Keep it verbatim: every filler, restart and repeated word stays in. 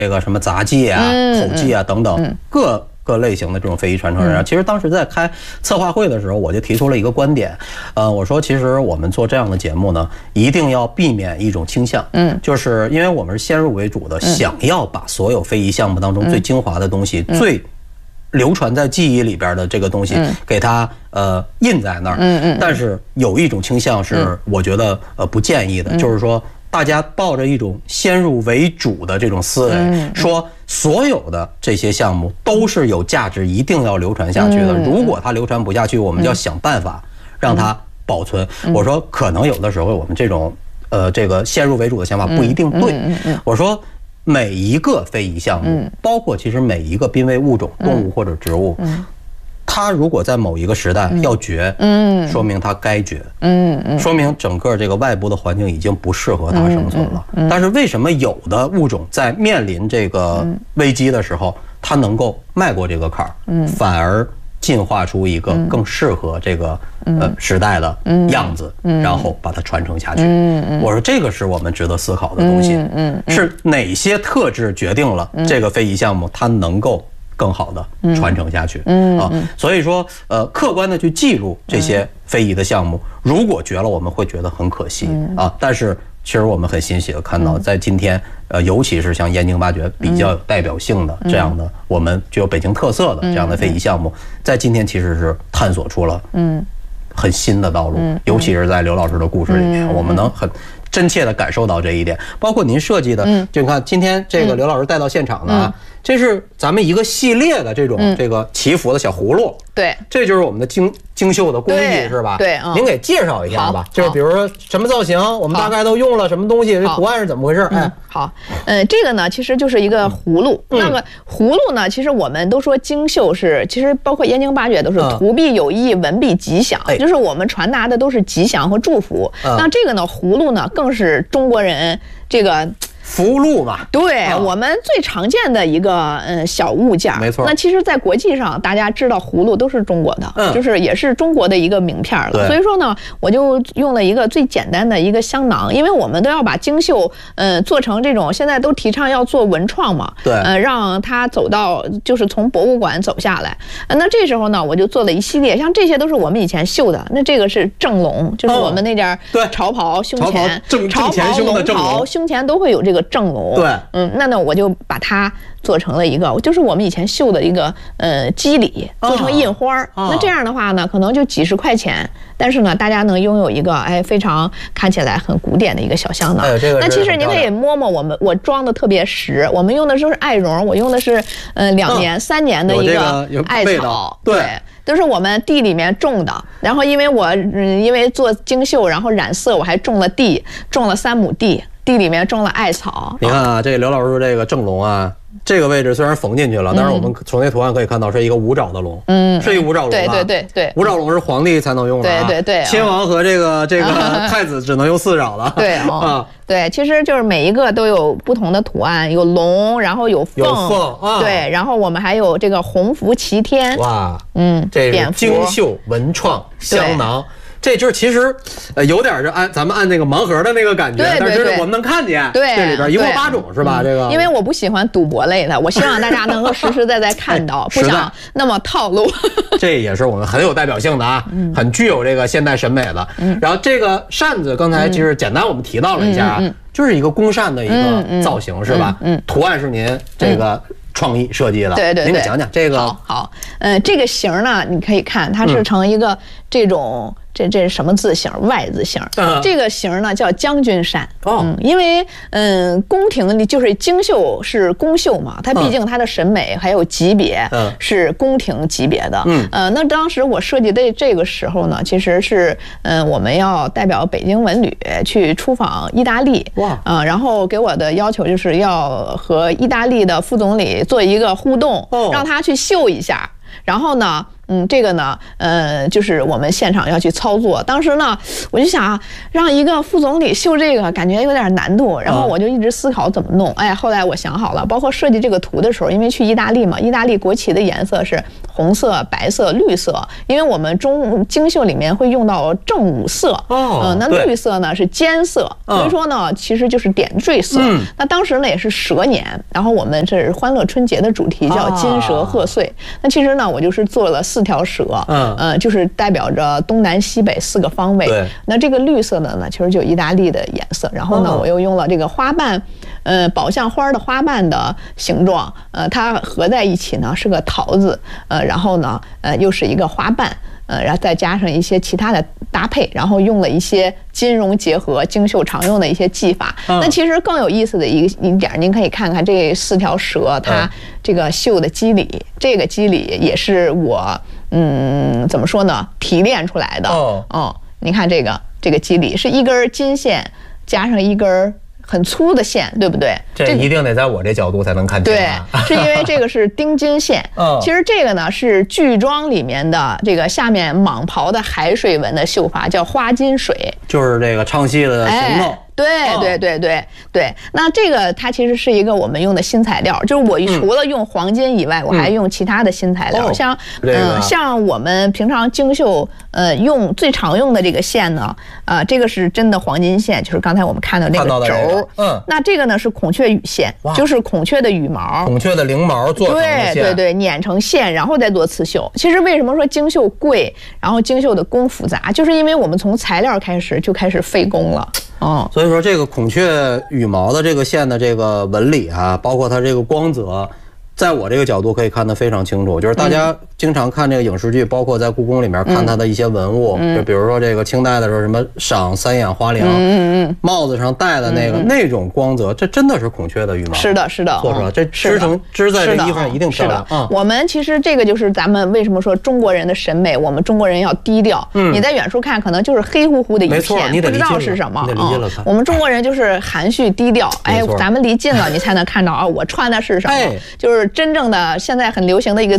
这个什么杂技啊、 嗯、 口技啊等等、嗯、各各类型的这种非遗传承人。嗯、其实当时在开策划会的时候，我就提出了一个观点，呃，我说其实我们做这样的节目呢，一定要避免一种倾向，嗯，就是因为我们是先入为主的，嗯、想要把所有非遗项目当中最精华的东西、嗯、最流传在记忆里边的这个东西，嗯、给它呃印在那儿，嗯嗯。但是有一种倾向是，我觉得呃不建议的，嗯、就是说。大家抱着一种先入为主的这种思维，嗯、说所有的这些项目都是有价值，一定要流传下去的。嗯、如果它流传不下去，我们就要想办法让它保存。嗯、我说，可能有的时候我们这种呃这个先入为主的想法不一定对。嗯嗯嗯、我说，每一个非遗项目，嗯、包括其实每一个濒危物种、动物或者植物。嗯嗯它如果在某一个时代要绝，嗯，说明它该绝，嗯嗯，说明整个这个外部的环境已经不适合它生存了。嗯嗯、但是为什么有的物种在面临这个危机的时候，它能够迈过这个坎儿，嗯，反而进化出一个更适合这个呃时代的样子，然后把它传承下去。嗯嗯，我说这个是我们值得思考的东西。嗯，是哪些特质决定了这个非遗项目它能够更好的传承下去，嗯啊，所以说，呃，客观的去记录这些非遗的项目，如果绝了，我们会觉得很可惜啊。但是，其实我们很欣喜的看到，在今天，呃，尤其是像燕京八绝比较有代表性的这样的，我们具有北京特色的这样的非遗项目，在今天其实是探索出了嗯很新的道路，尤其是在刘老师的故事里面，我们能很真切的感受到这一点。包括您设计的，就你看今天这个刘老师带到现场的。这是咱们一个系列的这种这个祈福的小葫芦， 对， 这就是我们的精精绣的工艺，是吧？ 对， 您给介绍一下吧。就是比如说什么造型，我们大概都用了什么东西，这图案是怎么回事？哎， 好，呃，这个呢，其实就是一个葫芦。那么葫芦呢，其实我们都说精绣是，其实包括燕京八绝都是图必有意，文必吉祥，就是我们传达的都是吉祥和祝福。那这个呢，葫芦呢，更是中国人这个。 福禄嘛， 对、啊、我们最常见的一个嗯小物件， 没错。 那其实，在国际上，大家知道葫芦都是中国的，嗯、就是也是中国的一个名片了。所以说呢，我就用了一个最简单的一个香囊，因为我们都要把精绣嗯做成这种，现在都提倡要做文创嘛， 对， 呃，让它走到就是从博物馆走下来。呃、那这时候呢，我就做了一系列，像这些都是我们以前绣的。那这个是正龙，就是我们那件朝袍胸前， 朝袍龙袍胸前都会有这个。正龙， 对， 嗯，那呢我就把它做成了一个，就是我们以前绣的一个呃基里，做成印花、哦、那这样的话呢，可能就几十块钱，但是呢，大家能拥有一个哎非常看起来很古典的一个小香囊。 哎这个、 那其实您可以摸摸我们，我装的特别实，我们用的就是艾绒，我用的是呃两年、嗯、三年的一个艾草， 对。对都是我们地里面种的，然后因为我嗯因为做精绣，然后染色，我还种了地，种了三亩地，地里面种了艾草。 你看啊，这个刘老师说这个正龙啊，这个位置虽然缝进去了，但是我们从那图案可以看到是一个五爪的龙，嗯，是一五爪龙、啊， 对对对对， 五爪龙是皇帝才能用的、啊， 对对对， 亲王和这个这个太子只能用四爪了， 对啊。对，其实就是每一个都有不同的图案，有龙，然后有凤， 有凤啊， 对，然后我们还有这个鸿福齐天， 哇，嗯，这是精绣文创香囊。这就是其实，呃，有点是按咱们按那个盲盒的那个感觉， 对对对， 但是我们能看见， 对， 这里边一共八种是吧？这个， 因为我不喜欢赌博类的，我希望大家能够实实在在看到，不想那么套路。 这也是我们很有代表性的啊，嗯、很具有这个现代审美的。嗯、然后这个扇子，刚才其实简单我们提到了一下啊，嗯嗯嗯、就是一个公扇的一个造型、嗯、是吧？嗯，嗯图案是您这个。嗯创意设计的， 对对对， 您给讲讲这个。 好，好，呃，这个形呢，你可以看，它是成一个这种，嗯、这这是什么字形 ？Y 字形。嗯、这个形呢叫将军扇。哦，嗯，因为嗯，宫廷里就是精绣是宫绣嘛，它毕竟它的审美还有级别，嗯，是宫廷级别的。嗯，呃，那当时我设计的这个时候呢，其实是嗯、呃，我们要代表北京文旅去出访意大利。哇，啊、呃，然后给我的要求就是要和意大利的副总理做一个互动，让他去秀一下。然后呢，嗯，这个呢，呃，就是我们现场要去操作。当时呢，我就想让一个副总理秀这个，感觉有点难度。然后我就一直思考怎么弄。哎，后来我想好了，包括设计这个图的时候，因为去意大利嘛，意大利国旗的颜色是红色、白色、绿色，因为我们中京绣里面会用到正五色， 哦， 呃，那绿色呢是间色，所以说呢，其实就是点缀色。嗯，那当时呢也是蛇年，然后我们这是欢乐春节的主题叫金蛇贺岁。那其实呢，我就是做了四条蛇，嗯，呃，就是代表着东南西北四个方位。对，那这个绿色的呢，其实就意大利的颜色。然后呢，我又用了这个花瓣，呃，宝相花的花瓣的形状，呃，它合在一起呢是个桃子，呃，然后呢，呃，又是一个花瓣。呃，然后再加上一些其他的搭配，然后用了一些金融结合、京绣常用的一些技法。嗯、那其实更有意思的一一点，您可以看看这四条蛇，它这个绣的肌理，嗯、这个肌理也是我嗯怎么说呢提炼出来的。哦，哦，您看这个这个肌理是一根金线加上一根很粗的线，对不对？ 这一定得在我这角度才能看清。 对，是因为这个是丁金线。嗯，其实这个呢是剧装里面的这个下面蟒袍的海水纹的绣法，叫花金水， 就是这个唱戏的行头。 哎对对对对对，那这个它其实是一个我们用的新材料，就是我除了用黄金以外，我还用其他的新材料，像嗯像我们平常京绣呃用最常用的这个线呢，呃这个是真的黄金线，就是刚才我们看到这个轴，嗯，那这个呢是孔雀羽线，就是孔雀的羽毛， 孔雀的翎毛做成的线， 对对对，捻成线然后再做刺绣。其实为什么说京绣贵，然后京绣的工复杂，就是因为我们从材料开始就开始费工了。 哦，所以说这个孔雀羽毛的这个线的这个纹理啊，包括它这个光泽，在我这个角度可以看得非常清楚。就是大家经常看这个影视剧，包括在故宫里面看它的一些文物，嗯、就比如说这个清代的时候什么赏三眼花翎，嗯嗯，帽子上戴的那个、嗯、那种光泽，这真的是孔雀的羽毛。 是的，是的， 做出来这织成织在这衣服上一定漂亮。 嗯，我们其实这个就是咱们为什么说中国人的审美，我们中国人要低调。嗯，你在远处看可能就是黑乎乎的一片，不知道是什么。 嗯， 我们中国人就是含蓄低调。哎，咱们离近了你才能看到啊，我穿的是什么，就是真正的现在很流行的一个